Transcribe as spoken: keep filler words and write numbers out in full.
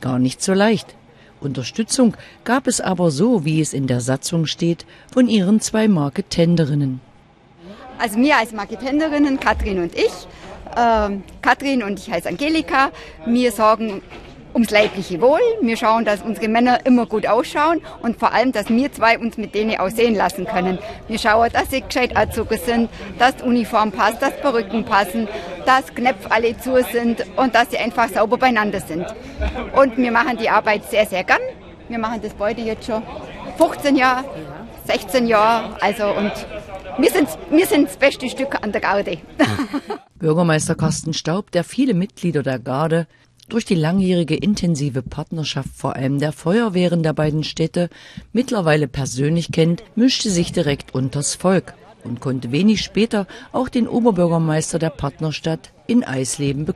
gar nicht so leicht. Unterstützung gab es aber so, wie es in der Satzung steht, von ihren zwei Marketenderinnen. Also wir als Marketenderinnen, Katrin und ich, äh, Katrin und ich heiße Angelika, wir sorgen ums leibliche Wohl. Wir schauen, dass unsere Männer immer gut ausschauen und vor allem, dass wir zwei uns mit denen auch sehen lassen können. Wir schauen, dass sie gescheit angezogen sind, dass die Uniform passt, dass Perücken passen, dass Knöpfe alle zu sind und dass sie einfach sauber beieinander sind. Und wir machen die Arbeit sehr, sehr gern. Wir machen das beide jetzt schon fünfzehn Jahre, sechzehn Jahre, also und wir sind, wir sind das beste Stück an der Garde. Bürgermeister Carsten Staub, der viele Mitglieder der Garde durch die langjährige intensive Partnerschaft vor allem der Feuerwehren der beiden Städte mittlerweile persönlich kennt, mischte sich direkt unters Volk und konnte wenig später auch den Oberbürgermeister der Partnerstadt in Eisleben begrüßen.